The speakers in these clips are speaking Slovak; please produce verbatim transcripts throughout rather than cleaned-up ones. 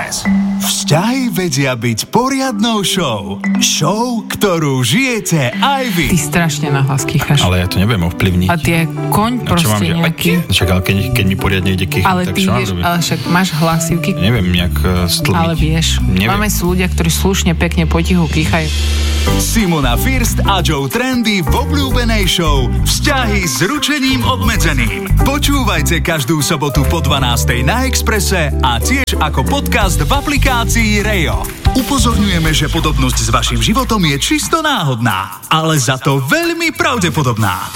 Express. Vzťahy vedia byť poriadnou show. Show, ktorú žijete aj vy. Ty strašne nahlas kýchaš. Ale ja to neviem ovplyvniť. A ty je koň no, proste nejaký. Však ale keď, keď mi poriadne ide kýchať, ale tak ty čo mám vieš, robiť? ale však máš hlasivky. Neviem nejak uh, stlmiť. Ale vieš, neviem. Máme sú ľudia, ktorí slušne, pekne, potichu kýchajú. Simona First a Joe Trendy v obľúbenej show Vzťahy s ručením obmedzeným. Počúvajte každú sobotu po dvanástej na Expresse a tiež ako podcast v aplikácii Rejo. Upozorňujeme, že podobnosť s vašim životom je čisto náhodná, ale za to veľmi pravdepodobná.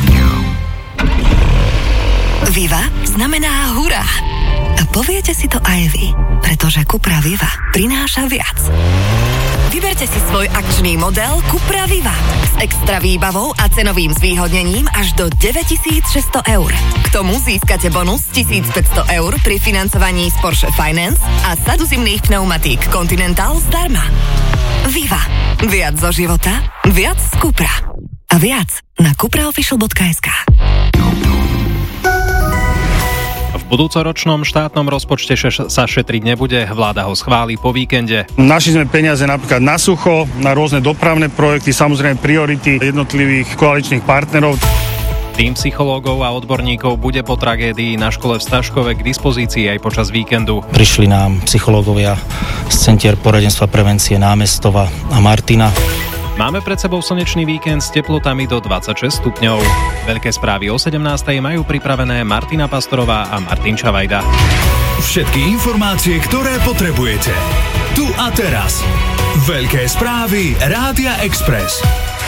Viva znamená hurá. A poviete si to aj vy, pretože Cupra Viva prináša viac. Vyberte si svoj akčný model Cupra Viva s extra výbavou a cenovým zvýhodnením až do deväťtisícšesťsto eur. K tomu získate bonus tisícpäťsto eur pri financovaní z Porsche Finance a sadu zimných pneumatík Continental zdarma. Viva. Viac zo života, viac z Cupra. A viac na cupraofficial bodka es ká. V budúcoročnom štátnom rozpočte sa šetriť nebude, vláda ho schváli po víkende. Našli sme peniaze napríklad na sucho, na rôzne dopravné projekty, samozrejme priority jednotlivých koaličných partnerov. Tým psychológov a odborníkov bude po tragédii na škole v Staškove k dispozícii aj počas víkendu. Prišli nám psychológovia z Centier poradenstva prevencie Námestova a Martina. Máme pred sebou slnečný víkend s teplotami do dvadsaťšesť stupňov. Veľké správy o sedemnástej majú pripravené Martina Pastorová a Martin Čavajda. Všetky informácie, ktoré potrebujete. Tu a teraz. Veľké správy Rádia Express.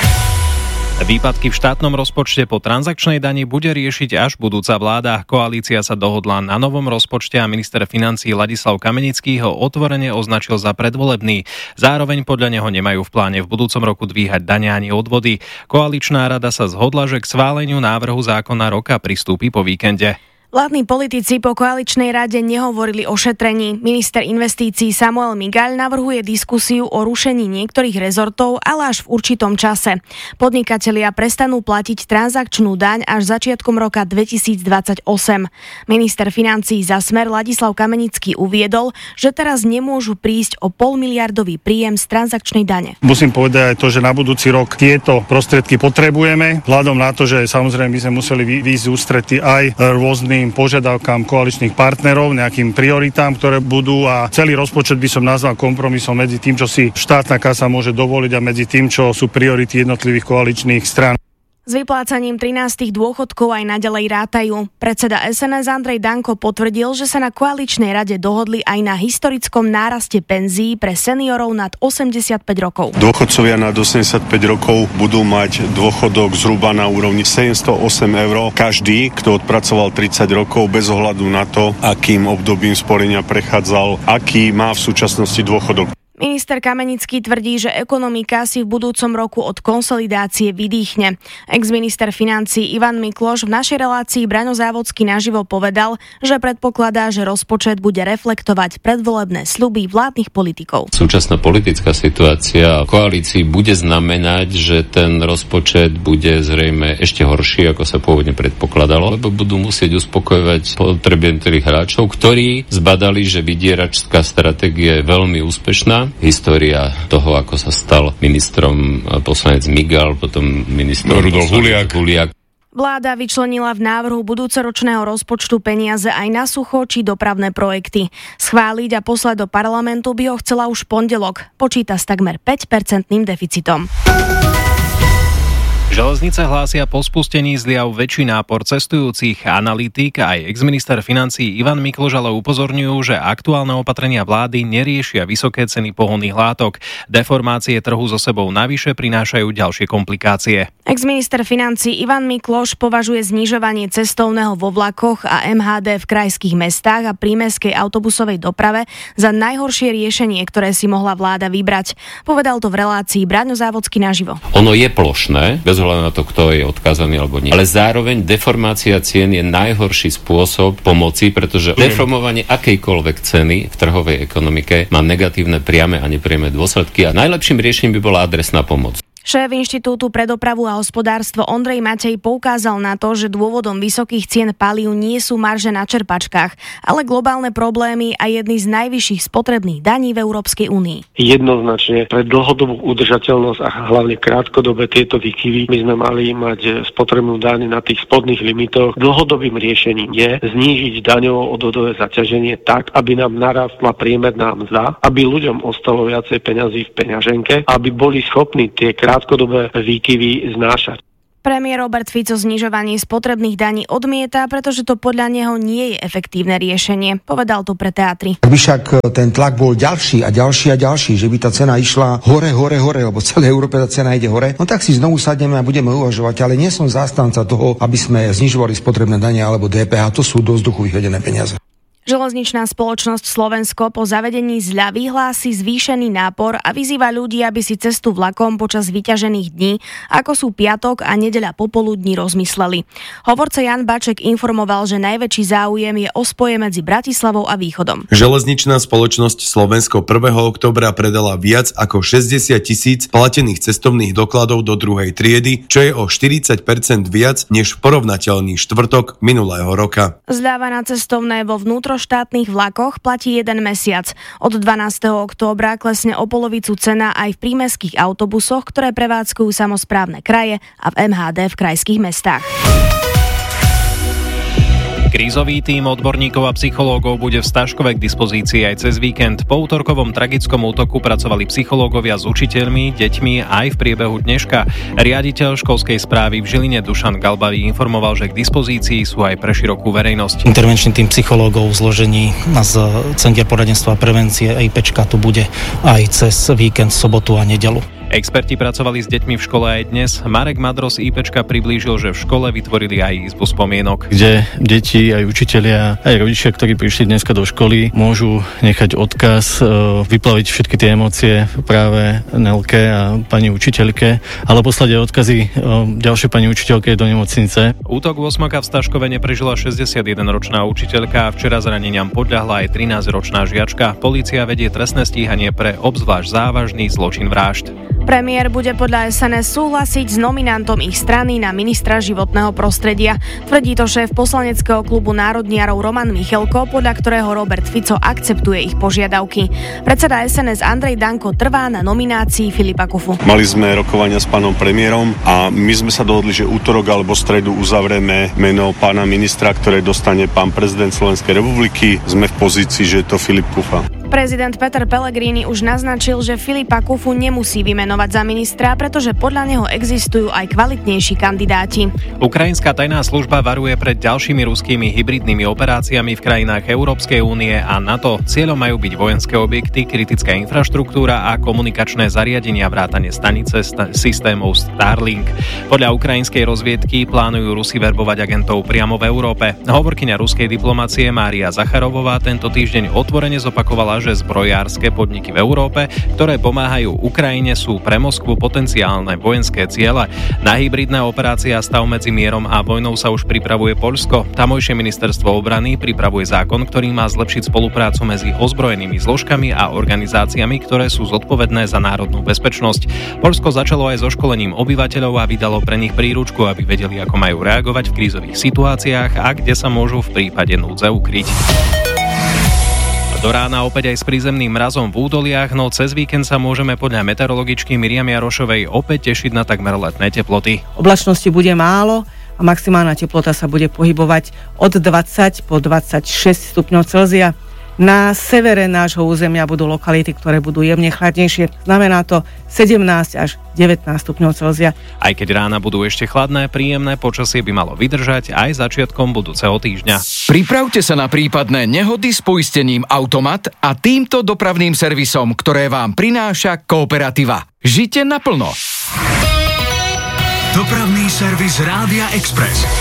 Výpadky v štátnom rozpočte po transakčnej dani bude riešiť až budúca vláda. Koalícia sa dohodla na novom rozpočte a minister financií Ladislav Kamenický ho otvorene označil za predvolebný. Zároveň podľa neho nemajú v pláne v budúcom roku dvíhať dane ani odvody. Koaličná rada sa zhodla, že k schváleniu návrhu zákona roka pristúpi po víkende. Vládni politici po koaličnej rade nehovorili o šetrení. Minister investícií Samuel Migaľ navrhuje diskusiu o rušení niektorých rezortov, ale až v určitom čase. Podnikatelia prestanú platiť transakčnú daň až začiatkom roka dvetisícdvadsaťosem. Minister financií za Smer Ladislav Kamenický uviedol, že teraz nemôžu prísť o polmiliardový príjem z transakčnej dane. Musím povedať aj to, že na budúci rok tieto prostriedky potrebujeme, vzhľadom na to, že samozrejme by sme museli výjsť ústrety aj rôznym požiadavkám koaličných partnerov, nejakým prioritám, ktoré budú, a celý rozpočet by som nazval kompromisom medzi tým, čo si štátna kasa môže dovoliť, a medzi tým, čo sú priority jednotlivých koaličných strán. S vyplácaním trinástych dôchodkov aj naďalej rátajú. Predseda es en es Andrej Danko potvrdil, že sa na koaličnej rade dohodli aj na historickom náraste penzií pre seniorov nad osemdesiatpäť rokov. Dôchodcovia nad osemdesiatpäť rokov budú mať dôchodok zhruba na úrovni sedemstoosem eur. Každý, kto odpracoval tridsať rokov, bez ohľadu na to, akým obdobím sporenia prechádzal, aký má v súčasnosti dôchodok. Minister Kamenický tvrdí, že ekonomika si v budúcom roku od konsolidácie vydýchne. Ex-minister financií Ivan Mikloš v našej relácii Braňo Závodský naživo povedal, že predpokladá, že rozpočet bude reflektovať predvolebné sľuby vládnych politikov. Súčasná politická situácia v koalícii bude znamenať, že ten rozpočet bude zrejme ešte horší, ako sa pôvodne predpokladalo, lebo budú musieť uspokojovať potreby niektorých hráčov, ktorí zbadali, že vydieračská stratégia je veľmi úspešná. História toho, ako sa stal ministrom poslanec Migal, potom ministrom Rudolf Huliak. Huliak. Vláda vyčlenila v návrhu budúcoročného rozpočtu peniaze aj na sucho či dopravné projekty. Schváliť a poslať do parlamentu by ho chcela už v pondelok. Počíta s takmer päťpercentným deficitom. Železnice hlásia po spustení zliav väčší nápor cestujúcich. Analytik aj exminister financií Ivan Mikloš ale upozorňujú, že aktuálne opatrenia vlády neriešia vysoké ceny pohonných látok. Deformácie trhu so sebou navyše prinášajú ďalšie komplikácie. Exminister financií Ivan Mikloš považuje znižovanie cestovného vo vlakoch a em há dé v krajských mestách a prímestskej autobusovej doprave za najhoršie riešenie, ktoré si mohla vláda vybrať. Povedal to v relácii Braňo Závodský naživo. Ono je plošné, bez ohľadu na to, kto je odkázaný alebo nie. Ale zároveň deformácia cien je najhorší spôsob pomoci, pretože deformovanie akejkoľvek ceny v trhovej ekonomike má negatívne priame a nepriame dôsledky a najlepším riešením by bola adresná pomoc. Šéf Inštitútu pre dopravu a hospodárstvo Ondrej Matej poukázal na to, že dôvodom vysokých cien palív nie sú marže na čerpačkách, ale globálne problémy a jedny z najvyšších spotrebných daní v Európskej únii. Jednoznačne pre dlhodobú udržateľnosť a hlavne krátkodobé tieto výkyvy my sme mali mať spotrebnú daň na tých spodných limitoch. Dlhodobým riešením je znížiť daňovo odvodové zaťaženie tak, aby nám narastla priemerná mzda, aby ľuďom ostalo viacej peňazí v peňaženke, aby boli schopní tie krátkodobé výkyvy znášať. Premiér Robert Fico znižovanie spotrebných daní odmieta, pretože to podľa neho nie je efektívne riešenie. Povedal to pre Teatri. Ak by však ten tlak bol ďalší a ďalší a ďalší, že by tá cena išla hore, hore, hore, lebo v celej Európe tá cena ide hore, no tak si znovu sadneme a budeme uvažovať, ale nie som zástanca toho, aby sme znižovali spotrebné dane alebo dé pé há, to sú do vzduchu vyhodené peniaze. Železničná spoločnosť Slovensko po zavedení zľavy hlási zvýšený nápor a vyzýva ľudí, aby si cestu vlakom počas vyťažených dní, ako sú piatok a nedeľa popoludní, rozmysleli. Hovorca Jan Baček informoval, že najväčší záujem je o spoje medzi Bratislavou a Východom. Železničná spoločnosť Slovensko prvého októbra predala viac ako šesťdesiat tisíc platených cestovných dokladov do druhej triedy, čo je o štyridsať percent viac než porovnateľný štvrtok minulého roka. Zľava na cestovné vo vnútro štátnych vlakoch platí jeden mesiac. Od dvanásteho októbra klesne o polovicu cena aj v prímestských autobusoch, ktoré prevádzkujú samosprávne kraje a v em há dé v krajských mestách. Krízový tím odborníkov a psychológov bude v Staškove k dispozícii aj cez víkend. Po útorkovom tragickom útoku pracovali psychológovia s učiteľmi, deťmi aj v priebehu dneška. Riaditeľ školskej správy v Žiline Dušan Galbavý informoval, že k dispozícii sú aj pre širokú verejnosť. Intervenčný tím psychológov v zložení z Centier poradenstva a prevencie EIPčka tu bude aj cez víkend, sobotu a nedeľu. Experti pracovali s deťmi v škole aj dnes. Marek Madro z IPčka priblížil, že v škole vytvorili aj izbu spomienok, kde deti, aj učitelia, aj rodičia, ktorí prišli dneska do školy, môžu nechať odkaz, vyplaviť všetky tie emócie práve Nelke a pani učiteľke, ale poslať aj odkazy ďalšej pani učiteľke do nemocnice. Útok osmaka v Staškove neprežila šesťdesiatjedenročná učiteľka a včera zraneniam podľahla aj trinásťročná žiačka. Polícia vedie trestné stíhanie pre obzvlášť závažný zločin vražd. Premiér bude podľa es en es súhlasiť s nominantom ich strany na ministra životného prostredia. Tvrdí to šéf poslaneckého klubu národniarov Roman Michelko, podľa ktorého Robert Fico akceptuje ich požiadavky. Predseda es en es Andrej Danko trvá na nominácii Filipa Kufu. Mali sme rokovania s pánom premiérom a my sme sa dohodli, že útorok alebo stredu uzavrieme meno pána ministra, ktoré dostane pán prezident Slovenskej republiky. Sme v pozícii, že je to Filip Kufa. Prezident Peter Pellegrini už naznačil, že Filipa Kufu nemusí vymenovať za ministra, pretože podľa neho existujú aj kvalitnejší kandidáti. Ukrajinská tajná služba varuje pred ďalšími ruskými hybridnými operáciami v krajinách Európskej únie a NATO. Cieľom majú byť vojenské objekty, kritická infraštruktúra a komunikačné zariadenia vrátane stanice st- systémov Starlink. Podľa ukrajinskej rozviedky plánujú Rusi verbovať agentov priamo v Európe. Hovorkyňa ruskej diplomacie Mária Zacharovová tento týždeň otvorene zopakovala, že zbrojárske podniky v Európe, ktoré pomáhajú Ukrajine, sú pre Moskvu potenciálne vojenské ciele. Na hybridné operácie a stav medzi mierom a vojnou sa už pripravuje Poľsko. Tamojšie ministerstvo obrany pripravuje zákon, ktorý má zlepšiť spoluprácu medzi ozbrojenými zložkami a organizáciami, ktoré sú zodpovedné za národnú bezpečnosť. Poľsko začalo aj so školením obyvateľov a vydalo pre nich príručku, aby vedeli, ako majú reagovať v krízových situáciách a kde sa môžu v prípade núdze ukryť. Do rána opäť aj s prízemným mrazom v údoliach, no cez víkend sa môžeme podľa meteorologičky Miriam Jarošovej opäť tešiť na takmer letné teploty. Oblačnosti bude málo a maximálna teplota sa bude pohybovať od dvadsať po dvadsaťšesť stupňov Celzia. Na severe nášho územia budú lokality, ktoré budú jemne chladnejšie. Znamená to sedemnásť až devätnásť stupňov Celzia. Aj keď rána budú ešte chladné, príjemné počasie by malo vydržať aj začiatkom budúceho týždňa. Pripravte sa na prípadné nehody s poistením Automat a týmto dopravným servisom, ktoré vám prináša Kooperativa. Žite naplno. Dopravný servis Rádia Express.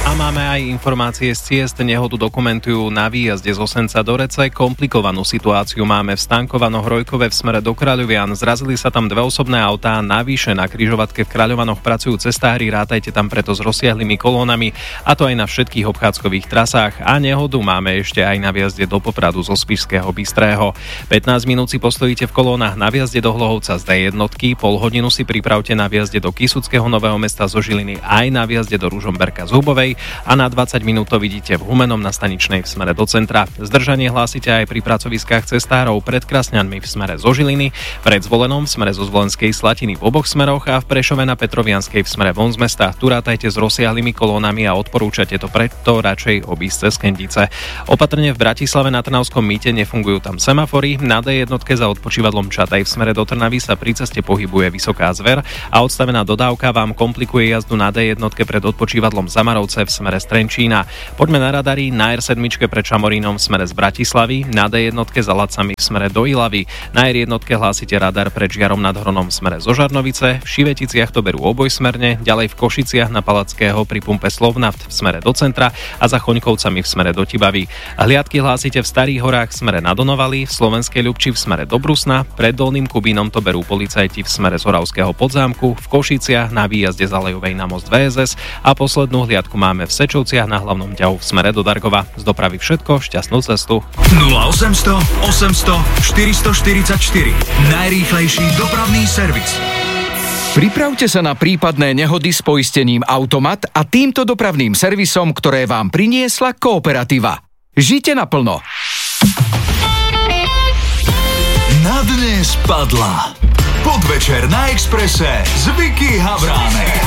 A máme aj informácie z ciest. Nehodu dokumentujú na výjazde z Osenca do Rece. Komplikovanú situáciu máme v Stankovanoch-Rojkove v smere do Kráľovian. Zrazili sa tam dve osobné autá. Navyše na križovatke v Kráľovanoch pracujú cestári. Rátajte tam preto s rozsiahlymi kolónami, a to aj na všetkých obchádzkových trasách. A nehodu máme ešte aj na výjazde do Popradu zo Spišského Bystrého. pätnásť minút si postojíte v kolónach na výjazde do Hlohovca z dé jednotky. Pol hodinu si pripravte na výjazde do Kysuckého Nového Mesta zo Žiliny, aj na výjazde do Ružomberka z Hubovej, a na dvadsať minút to vidíte v Humenom na staničnej v smere do centra. Zdržanie hlásite aj pri pracoviskách cestárov pred Krasňanmi v smere zo Žiliny, pred Zvolenom v smere zo Zvolenskej Slatiny v oboch smeroch a v Prešove na Petrovianskej v smere von z mesta. Tu rátajte s rozsiahlymi kolónami a odporúčate to preto radšej obísť cez Kendice. Opatrne v Bratislave na Trnavskom mýte nefungujú tam semafory. Na dé jednotke za odpočívadlom Čataj v smere do Trnavy sa pri ceste pohybuje vysoká zver a odstavená dodávka vám komplikuje jazdu na dé jednotke pred odpočívadlom Zamarovce v smere z Trenčína. Poďme na radary. Na er sedem pred Šamorínom v smere z Bratislavy, na dé jednotke za Lacami v smere do Ilavy. Na er jednotke hlásite radar pred Žiarom nad Hronom v smere zo Žarnovice, v Šiveticiach to berú obojsmerne, ďalej v Košiciach na Palackého pri pumpe Slovnaft v smere do centra a za Choňkovcami v smere do Tibavy. Hliadky hlásite v Starých horách v smere na Donovali, v Slovenskej Ľubči v smere do Brusna, pred Dolným Kubínom to berú policajti v smere z Oravského Podzámku, v Košiciach na výjazde z Alejovej na most vé es es a poslednú hliadku máme v Sečovciach na hlavnom ťahu v smere do Dargova. Z dopravy všetko, šťastnú cestu. nula osemsto osemsto štyristoštyridsaťštyri. Najrýchlejší dopravný servis. Pripravte sa na prípadné nehody s poistením Automat a týmto dopravným servisom, ktoré vám priniesla Kooperativa. Žite naplno. Na dnes padla. Podvečer na Expresse s Vicky Havránek.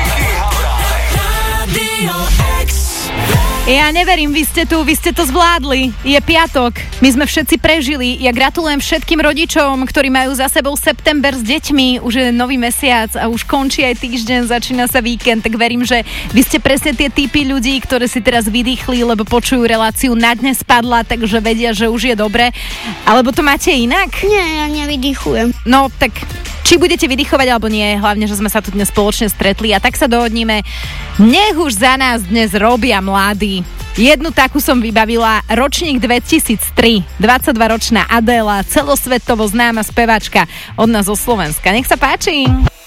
Ja neverím, vy ste tu, vy ste to zvládli. Je piatok, my sme všetci prežili. Ja gratulujem všetkým rodičom, ktorí majú za sebou september s deťmi. Už je nový mesiac a už končí aj týždeň, začína sa víkend. Tak verím, že vy ste presne tie typy ľudí, ktorí si teraz vydýchli, lebo počujú reláciu Na dnes padla, takže vedia, že už je dobre. Alebo to máte inak? Nie, ja nevydýchujem. No, tak či budete vydychovať alebo nie, hlavne, že sme sa tu dnes spoločne stretli a tak sa dohodníme. Nech už za nás dnes robia mladí. Jednu takú som vybavila, ročník dvetisíctri, dvadsaťdvaročná Adéla, celosvetovo známa speváčka od nás zo Slovenska. Nech sa páči.